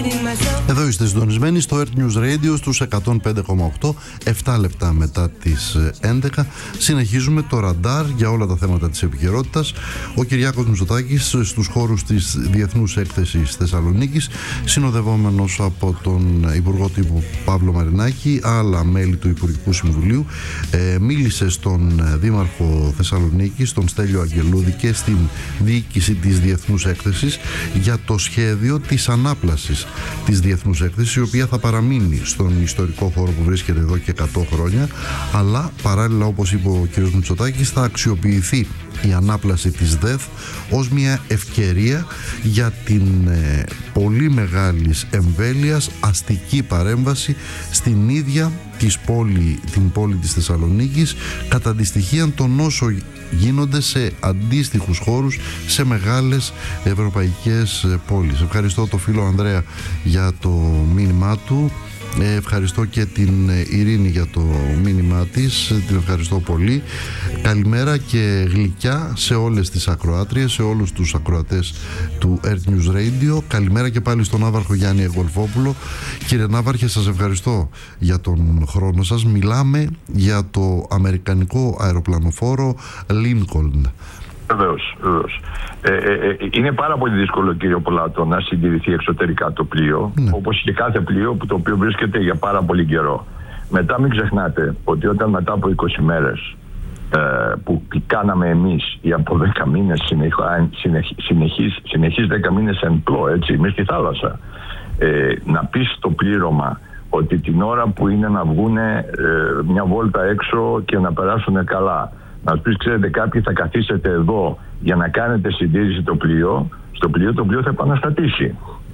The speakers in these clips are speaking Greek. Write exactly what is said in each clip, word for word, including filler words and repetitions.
Εδώ είστε συντονισμένοι στο Earth News Radio στους εκατόν πέντε κόμμα οκτώ, επτά λεπτά μετά τις έντεκα. Συνεχίζουμε το ραντάρ για όλα τα θέματα της επικαιρότητας. Ο Κυριάκος Μητσοτάκης στους χώρους της Διεθνούς Έκθεσης Θεσσαλονίκης, συνοδευόμενος από τον Υπουργό Τύπου Παύλο Μαρινάκη, άλλα μέλη του Υπουργικού Συμβουλίου, ε, μίλησε στον Δήμαρχο Θεσσαλονίκης, τον Στέλιο Αγγελούδη, και στην διοίκηση της Διεθνούς Έκθεσης για το σχέδιο της ανάπλασης της Διεθνούς Έκθεσης, η οποία θα παραμείνει στον ιστορικό χώρο που βρίσκεται εδώ και εκατό χρόνια, αλλά παράλληλα, όπως είπε ο κ. Μητσοτάκης, θα αξιοποιηθεί η ανάπλαση της ΔΕΘ ως μια ευκαιρία για την ε, πολύ μεγάλης εμβέλειας αστική παρέμβαση στην ίδια της πόλη, την πόλη της Θεσσαλονίκης, κατά τη στοιχεία των όσων γίνονται σε αντίστοιχους χώρους σε μεγάλες ευρωπαϊκές πόλεις. Ευχαριστώ τον φίλο Ανδρέα για το μήνυμά του. Ευχαριστώ και την Ειρήνη για το μήνυμά της, την ευχαριστώ πολύ. Καλημέρα και γλυκιά σε όλες τις ακροάτριες, σε όλους τους ακροατές του Earth News Radio. Καλημέρα και πάλι στον Ναύαρχο Γιάννη Εγγολφόπουλο. Κύριε Ναύαρχε, σας ευχαριστώ για τον χρόνο σας. Μιλάμε για το αμερικανικό αεροπλανοφόρο Lincoln. Βεβαίως, βεβαίως. Ε, ε, ε, είναι πάρα πολύ δύσκολο, κύριο Πολάτο, να συντηρηθεί εξωτερικά το πλοίο, ναι. Όπως και κάθε πλοίο που το οποίο βρίσκεται για πάρα πολύ καιρό. Μετά μην ξεχνάτε ότι όταν μετά από είκοσι μέρες ε, που κάναμε εμείς ή από δέκα μήνες συνεχείς, συνεχείς, συνεχείς δέκα μήνες εν πλώ, έτσι, μες στη θάλασσα, ε, να πεις το πλήρωμα ότι την ώρα που είναι να βγουν ε, μια βόλτα έξω και να περάσουν καλά, να σου πεις, ξέρετε, κάποιοι θα καθίσετε εδώ για να κάνετε συντήρηση το πλοίο, στο πλοίο το πλοίο θα επαναστατήσει.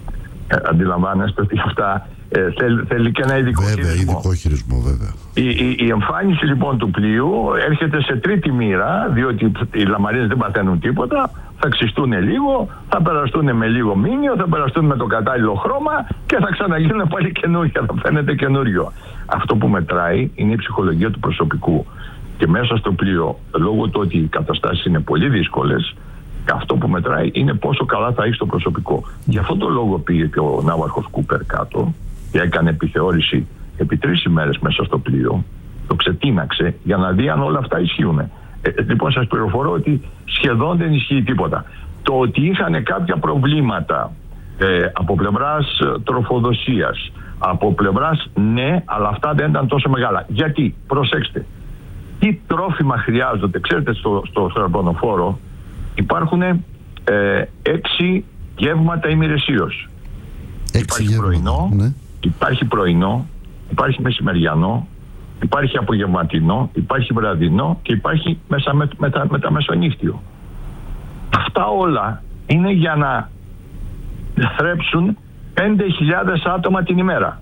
Ε, αντιλαμβάνεστε ότι αυτά ε, θέλ, θέλει και ένα ειδικό βέβαια, χειρισμό. ειδικό χειρισμό βέβαια. Η, η, η εμφάνιση λοιπόν του πλοίου έρχεται σε τρίτη μοίρα, διότι οι λαμαρίνες δεν παθαίνουν τίποτα, θα ξυστούν λίγο, θα περαστούν με λίγο μήνιο, θα περαστούν με το κατάλληλο χρώμα και θα ξαναγίνουν πάλι καινούργια, θα φαίνεται καινούριο. Αυτό που μετράει είναι η ψυχολογία του προσωπικού. Και μέσα στο πλοίο, λόγω του ότι οι καταστάσεις είναι πολύ δύσκολες, αυτό που μετράει είναι πόσο καλά θα έχει το προσωπικό. Γι' αυτό το λόγο πήγε και ο ναύαρχος Κούπερ κάτω και έκανε επιθεώρηση επί τρεις ημέρες μέσα στο πλοίο, το ξετίναξε για να δει αν όλα αυτά ισχύουν. Ε, λοιπόν, σας πληροφορώ ότι σχεδόν δεν ισχύει τίποτα. Το ότι είχαν κάποια προβλήματα ε, από πλευράς τροφοδοσίας, από πλευράς ναι, αλλά αυτά δεν ήταν τόσο μεγάλα. Γιατί, προσέξτε, τι τρόφιμα χρειάζονται. Ξέρετε, στο, στο αεροπλανοφόρο υπάρχουν ε, έξι γεύματα ημερησίως. Υπάρχει γεύματα, πρωινό, ναι. υπάρχει πρωινό, υπάρχει μεσημεριανό, υπάρχει απογευματινό, υπάρχει βραδινό και υπάρχει μέσα με, μετα, μεταμεσονύχτιο. Αυτά όλα είναι για να θρέψουν πέντε χιλιάδες άτομα την ημέρα.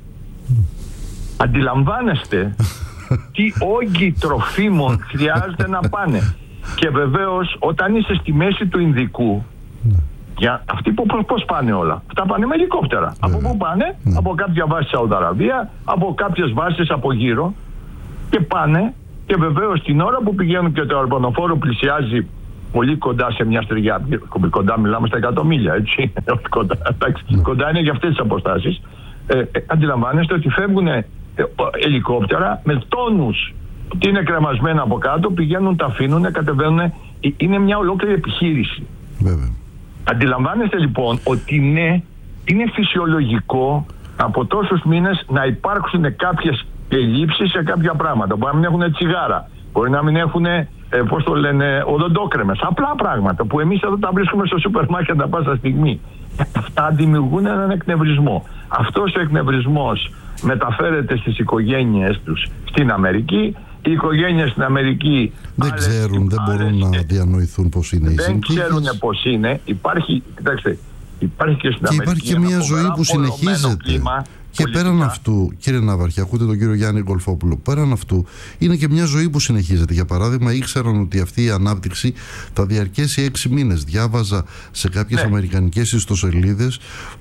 Αντιλαμβάνεστε τι όγκοι τροφίμων χρειάζεται να πάνε. Και βεβαίως όταν είσαι στη μέση του Ινδικού, για αυτοί που πώς πάνε όλα, αυτά πάνε με ελικόπτερα. Από πού πάνε? Mm. Από κάποια βάση στη Σαουδαραβία, από κάποιες βάσεις από γύρω, και πάνε, και βεβαίως την ώρα που πηγαίνουν και το αεροπλανοφόρο πλησιάζει πολύ κοντά σε μια στεριά, κοντά μιλάμε στα εκατό μίλια, έτσι, κοντά, mm. κοντά είναι για αυτές τις αποστάσεις, ε, ε, αντιλαμβάνεστε ότι φεύγουν ελικόπτερα με τόνους που είναι κρεμασμένα από κάτω, πηγαίνουν, τα αφήνουν, κατεβαίνουν. Είναι μια ολόκληρη επιχείρηση. Βέβαια. Αντιλαμβάνεστε λοιπόν ότι ναι, είναι φυσιολογικό από τόσους μήνες να υπάρξουν κάποιες ελλείψεις σε κάποια πράγματα. Μπορεί να μην έχουν τσιγάρα, μπορεί να μην έχουν, ε, πώς το λένε, οδοντόκρεμες. Απλά πράγματα που εμείς εδώ τα βρίσκουμε στο σούπερ μάρκετ τα πάσα στιγμή. Αυτά δημιουργούν έναν εκνευρισμό. Αυτός ο εκνευρισμός μεταφέρεται στις οικογένειες τους στην Αμερική. Οι οικογένειες στην Αμερική δεν άλλες, ξέρουν, δεν άλλες, μπορούν να διανοηθούν πώς είναι οι συνθήκες. Δεν ξέρουν πώς είναι. Υπάρχει, κοιτάξτε, υπάρχει και στην και Αμερική υπάρχει και μια ζωή που συνεχίζεται. Κλίμα, Και πολιτικά. Πέραν αυτού, κύριε Ναύαρχε, ακούτε τον κύριο Γιάννη Γκολφόπουλο, πέραν αυτού είναι και μια ζωή που συνεχίζεται. Για παράδειγμα, ήξεραν ότι αυτή η ανάπτυξη θα διαρκέσει έξι μήνες. Διάβαζα σε κάποιες ναι. αμερικανικές ιστοσελίδες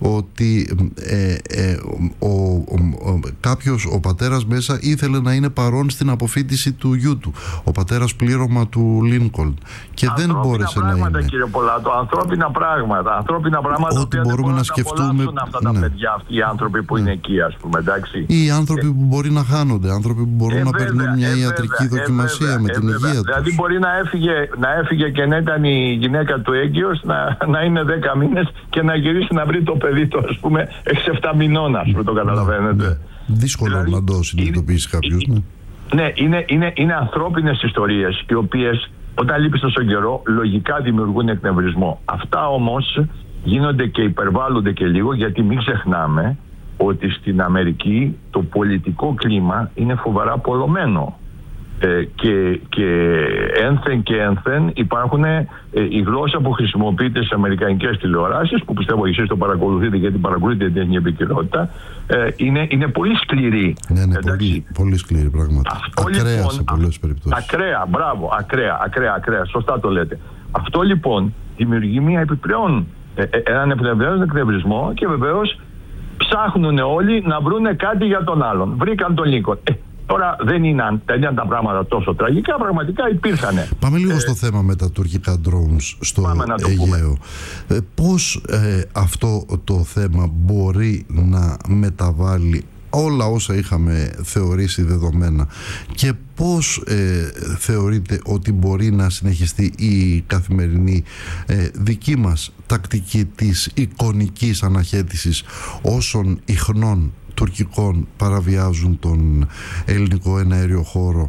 ότι ε, ε, ο, ο, ο, κάποιος, ο πατέρας μέσα ήθελε να είναι παρόν στην αποφοίτηση του γιού του. Ο πατέρας πλήρωμα του Λίνκολν. Και ανθρώπινα δεν μπόρεσε πράγματα, να είναι. Κύριε Πολάτο, ανθρώπινα πράγματα. Ανθρώπινα πράγματα ότι μπορούμε να σκεφτούμε. Να αυτά τα ναι. παιδιά, αυτοί οι άνθρωποι που ναι. είναι εκεί, ας πούμε, εντάξει. Ή οι άνθρωποι που μπορεί να χάνονται, άνθρωποι που μπορούν ε, να βέβαια, περνούν μια ε, ιατρική βέβαια, δοκιμασία ε, βέβαια, με ε, την βέβαια. υγεία τους. Δηλαδή, μπορεί να έφυγε, να έφυγε και να ήταν η γυναίκα του έγκυος, να, να είναι δέκα μήνες και να γυρίσει να βρει το παιδί του, ας πούμε, έξι εφτά μηνών, ας πούμε, το καταλαβαίνετε. Ναι. Δύσκολο δηλαδή, να το συνειδητοποιήσει κάποιος. Ναι, ναι είναι, είναι, είναι ανθρώπινες ιστορίες, οι οποίες όταν λείπεις τόσο καιρό, λογικά δημιουργούν εκνευρισμό. Αυτά όμως γίνονται και υπερβάλλονται και λίγο, γιατί μην ξεχνάμε ότι στην Αμερική το πολιτικό κλίμα είναι φοβερά πολλωμένο. Ε, και, και ένθεν και ένθεν υπάρχουν ε, η γλώσσα που χρησιμοποιείται στις αμερικανικές τηλεοράσεις, που πιστεύω εσείς το παρακολουθείτε γιατί παρακολουθείτε την εθνική επικαιρότητα, ε, είναι, είναι πολύ σκληρή. Ναι, είναι πολύ, πολύ σκληρή πράγματα. Αυτό, ακραία λοιπόν, σε πολλές περιπτώσεις. Ακραία, μπράβο, ακραία, ακραία, ακραία, σωστά το λέτε. Αυτό λοιπόν δημιουργεί μια επιπλέον, ε, ε, έναν επιπλέον εκνευρισμό και βεβαίως ψάχνουν όλοι να βρούνε κάτι για τον άλλον. Βρήκαν τον Λίνκολν. Ε, Τώρα δεν είναι, δεν είναι τα πράγματα τόσο τραγικά, πραγματικά υπήρχαν. Πάμε λίγο ε, στο θέμα με τα τουρκικά drones στο Αιγαίο. Ε, πώς ε, αυτό το θέμα μπορεί να μεταβάλει όλα όσα είχαμε θεωρήσει δεδομένα και πώς ε, θεωρείτε ότι μπορεί να συνεχιστεί η καθημερινή ε, δική μας τακτική της εικονικής αναχέτησης όσων ιχνών τουρκικών παραβιάζουν τον ελληνικό εναέριο χώρο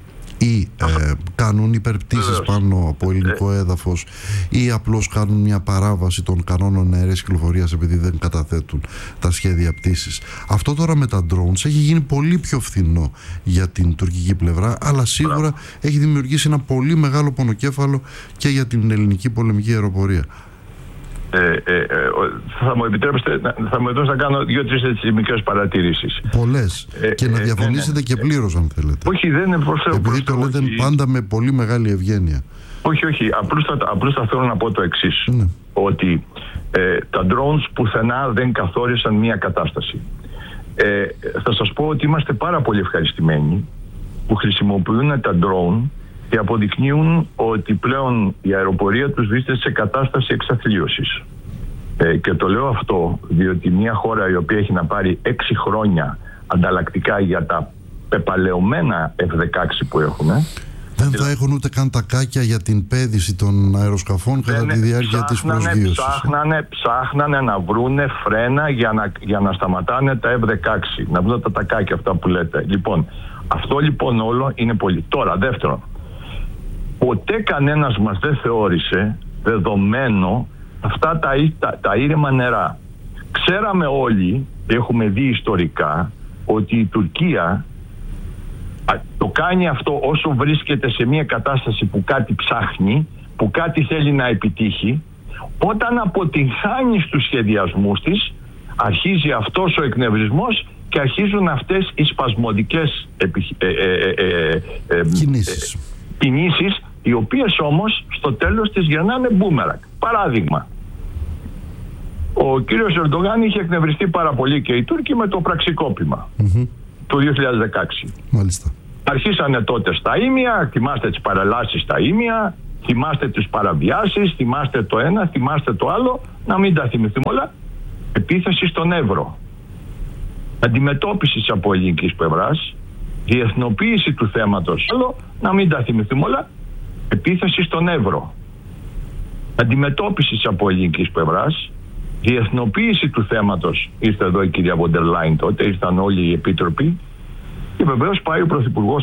ή ε, κάνουν υπερπτήσεις πάνω από ελληνικό έδαφος ή απλώς κάνουν μια παράβαση των κανόνων αερίας κυκλοφορίας επειδή δεν καταθέτουν τα σχέδια πτήσης. Αυτό τώρα με τα drones έχει γίνει πολύ πιο φθηνό για την τουρκική πλευρά, αλλά σίγουρα έχει δημιουργήσει ένα πολύ μεγάλο πονοκέφαλο και για την ελληνική πολεμική αεροπορία. Ε, ε, ε, θα μου επιτρέψετε, θα μου επιτρέψετε να κάνω δύο-τρεις μικρές παρατηρήσεις. Πολλές. Ε, και ε, να διαφωνήσετε ε, ε, και πλήρως αν θέλετε. Όχι, δεν είναι προς, επειδή προς, το λέτε όχι, πάντα με πολύ μεγάλη ευγένεια. Όχι, όχι. Απλώς θα, απλώς θα θέλω να πω το εξής. Ναι. Ότι ε, τα drones πουθενά δεν καθόρισαν μια κατάσταση. Ε, θα σας πω ότι είμαστε πάρα πολύ ευχαριστημένοι που χρησιμοποιούν τα drone και αποδεικνύουν ότι πλέον η αεροπορία τους βρίσκεται σε κατάσταση εξαθλίωσης. Ε, και το λέω αυτό διότι μια χώρα η οποία έχει να πάρει έξι χρόνια ανταλλακτικά για τα πεπαλαιωμένα εφ δεκαέξι που έχουν, δεν θα έχουν ούτε καν τα κάκια για την πέδηση των αεροσκαφών κατά τη διάρκεια της προσγείωσης. Ψάχνανε, ψάχνανε να βρούνε φρένα για να, για να σταματάνε τα εφ δεκαέξι, να βρουν τα τακάκια αυτά που λέτε. Λοιπόν, αυτό λοιπόν όλο είναι πολύ. Τώρα, δεύτερον, ποτέ κανένας μας δεν θεώρησε δεδομένο αυτά τα, τα, τα ήρεμα νερά. Ξέραμε όλοι, έχουμε δει ιστορικά, ότι η Τουρκία το κάνει αυτό όσο βρίσκεται σε μια κατάσταση που κάτι ψάχνει, που κάτι θέλει να επιτύχει. Όταν αποτυγχάνει στους σχεδιασμούς της, αρχίζει αυτός ο εκνευρισμός και αρχίζουν αυτές οι σπασμωδικές επι, ε, ε, ε, ε, ε, κινήσεις. Ε, κινήσεις, οι οποίες όμως στο τέλος της γυρνάνε μπούμερακ. Παράδειγμα, ο κύριος Ερντογάν είχε εκνευριστεί πάρα πολύ και οι Τούρκοι με το πραξικόπημα mm-hmm. του δύο χιλιάδες δεκαέξι. Μάλιστα. Αρχίσανε τότε στα ίμια, θυμάστε τις παρελάσεις στα ίμια, θυμάστε τις παραβιάσεις, θυμάστε το ένα, θυμάστε το άλλο, να μην τα θυμηθούμε όλα. Επίθεση στον Εύρο. Αντιμετώπιση από ελληνικής πλευράς, διεθνοποίηση του θέματος, άλλο, να μην τα θυμηθούμε όλα. Επίθεση στον Εύρο. Αντιμετώπιση από ελληνικής πλευράς, διεθνοποίηση του θέματος. Ήρθε εδώ η κυρία Βοντερ Λάιν τότε, ήρθαν όλοι οι επίτροποι και βεβαίως πάει ο Πρωθυπουργός